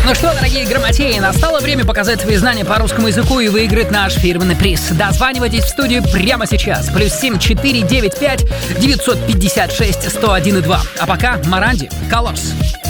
Ну что, дорогие грамотеи, настало время показать свои знания по русскому языку и выиграть наш фирменный приз. Дозванивайтесь в студию прямо сейчас. +7 495 956 101 2. А пока Моранди, Колосс.